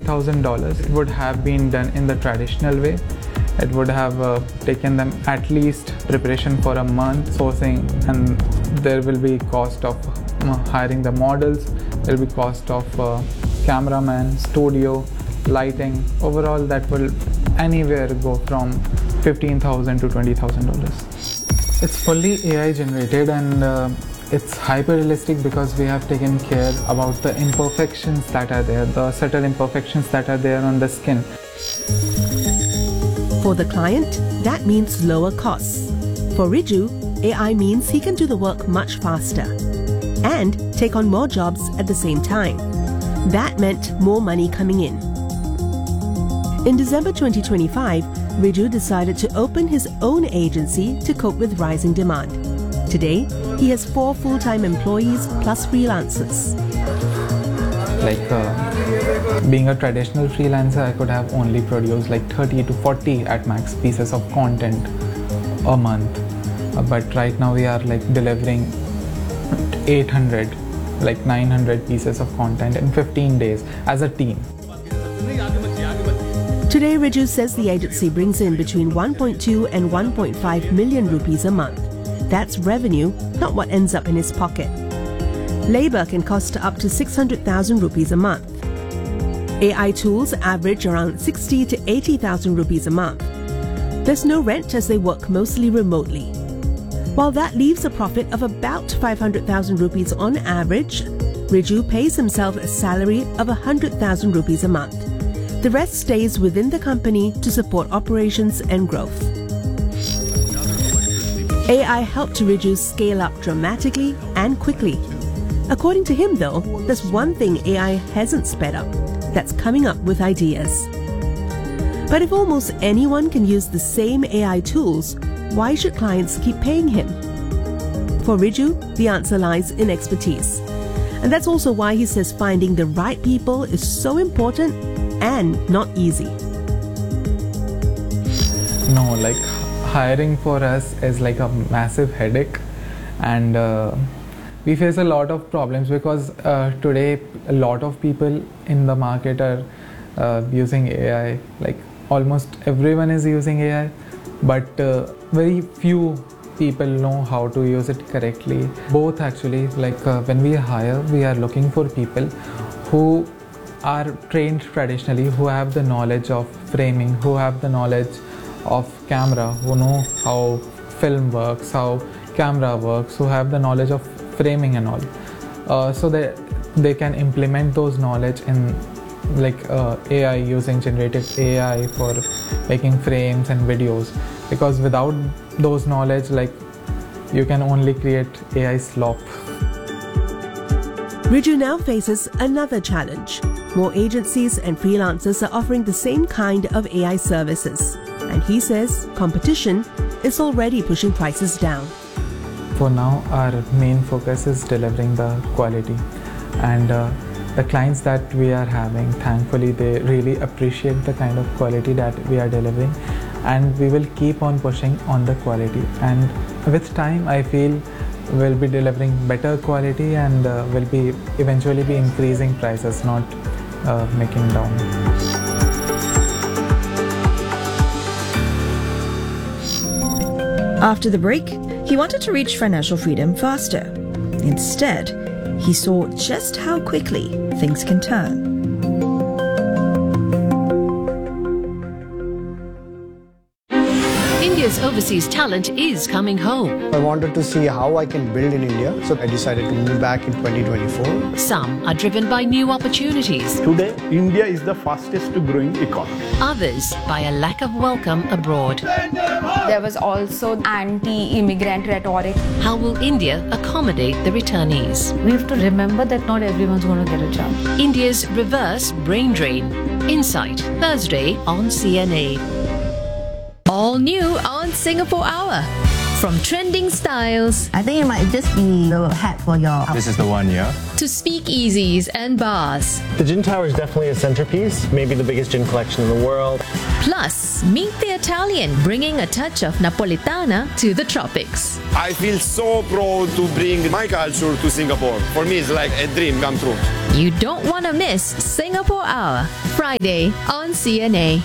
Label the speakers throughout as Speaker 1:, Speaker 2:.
Speaker 1: $20,000, it would have been done in the traditional way. It would have taken them at least preparation for a month, sourcing, and there will be cost of hiring the models, there will be cost of cameraman, studio, lighting. Overall, that will anywhere go from $15,000 to $20,000. It's fully AI generated, and it's hyper realistic because we have taken care about the imperfections that are there, the subtle imperfections that are there on the skin.
Speaker 2: For the client, that means lower costs. For Riju, AI means he can do the work much faster and take on more jobs at the same time. That meant more money coming in. In December 2025, Riju decided to open his own agency to cope with rising demand. Today, he has 4 full-time employees plus freelancers.
Speaker 1: Being a traditional freelancer, I could have only produced like 30 to 40 at max pieces of content a month. But right now we are delivering 800, 900 pieces of content in 15 days as a team.
Speaker 2: Today, Riju says the agency brings in between 1.2 and 1.5 million rupees a month. That's revenue, not what ends up in his pocket. Labour can cost up to 600,000 rupees a month. AI tools average around 60 to 80,000 rupees a month. There's no rent as they work mostly remotely. While that leaves a profit of about 500,000 rupees on average, Riju pays himself a salary of 100,000 rupees a month. The rest stays within the company to support operations and growth. AI helped Riju scale up dramatically and quickly. According to him though, there's one thing AI hasn't sped up. That's coming up with ideas. But if almost anyone can use the same AI tools, why should clients keep paying him? For Riju, the answer lies in expertise. And that's also why he says finding the right people is so important and not easy.
Speaker 1: No, hiring for us is like a massive headache, and we face a lot of problems because today a lot of people in the market are using AI. Almost everyone is using AI, but very few people know how to use it correctly. Both actually, when we hire, we are looking for people who are trained traditionally, who have the knowledge of framing, who have the knowledge of camera, who know how film works, how camera works, who have the knowledge of framing and all, so that they can implement those knowledge in AI, using generative AI for making frames and videos. Because without those knowledge, you can only create AI slop.
Speaker 2: Riju now faces another challenge. More agencies and freelancers are offering the same kind of AI services. And he says competition is already pushing prices down.
Speaker 1: For now, our main focus is delivering the quality. And the clients that we are having, thankfully, they really appreciate the kind of quality that we are delivering. And we will keep on pushing on the quality. And with time, I feel we'll be delivering better quality and will be eventually be increasing prices, not making down.
Speaker 3: After the break, he wanted to reach financial freedom faster. Instead, he saw just how quickly things can turn.
Speaker 4: India's overseas talent is coming home.
Speaker 5: I wanted to see how I can build in India, so I decided to move back in 2024.
Speaker 4: Some are driven by new opportunities.
Speaker 6: Today, India is the fastest growing economy.
Speaker 4: Others by a lack of welcome abroad.
Speaker 7: There was also anti-immigrant rhetoric.
Speaker 4: How will India accommodate the returnees?
Speaker 8: We have to remember that not everyone's going to get a job.
Speaker 4: India's reverse brain drain. Insight, Thursday on CNA.
Speaker 9: All new on Singapore Hour.
Speaker 4: From trending styles
Speaker 9: I think it might just be the hat for your
Speaker 10: This is the one, yeah?
Speaker 4: to speakeasies and bars.
Speaker 11: The gin tower is definitely a centerpiece, maybe the biggest gin collection in the world.
Speaker 4: Plus, meet the Italian, bringing a touch of Napolitana to the tropics.
Speaker 12: I feel so proud to bring my culture to Singapore. For me, it's like a dream come true.
Speaker 4: You don't want to miss Singapore Hour, Friday on CNA.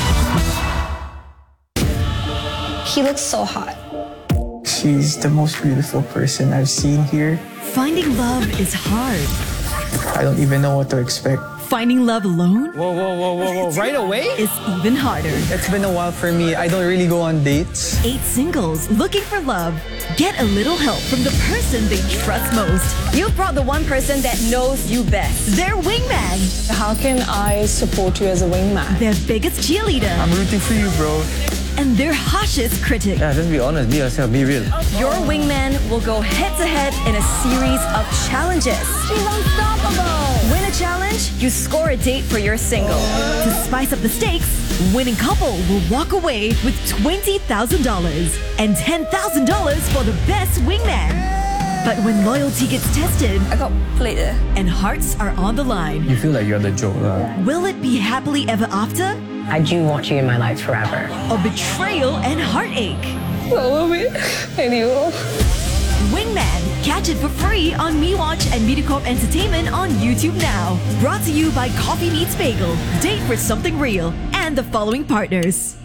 Speaker 7: He looks so hot.
Speaker 13: She's the most beautiful person I've seen here.
Speaker 14: Finding love is hard.
Speaker 13: I don't even know what to expect.
Speaker 14: Finding love alone?
Speaker 13: Whoa. Right away?
Speaker 14: Is even harder.
Speaker 13: It's been a while for me. I don't really go on dates.
Speaker 14: 8 singles looking for love. Get a little help from the person they trust most.
Speaker 15: You brought the one person that knows you best.
Speaker 14: Their wingman.
Speaker 15: How can I support you as a wingman?
Speaker 14: Their biggest cheerleader.
Speaker 13: I'm rooting for you, bro.
Speaker 14: And their harshest critic.
Speaker 10: Yeah, just be honest, be yourself, be real.
Speaker 15: Your wingman will go head-to-head in a series of challenges. She's unstoppable! Win a challenge, you score a date for your single.
Speaker 14: To spice up the stakes, winning couple will walk away with $20,000 and $10,000 for the best wingman. But when loyalty gets tested,
Speaker 15: I got played there.
Speaker 14: And hearts are on the line.
Speaker 10: You feel like you're the joke,
Speaker 14: Will it be happily ever after?
Speaker 9: I do want you in my life forever.
Speaker 14: Or betrayal and heartache?
Speaker 15: Follow me. Anyway.
Speaker 14: Wingman. Catch it for free on MeWatch and MediaCorp Entertainment on YouTube now. Brought to you by Coffee Meets Bagel, Date for Something Real, and the following partners.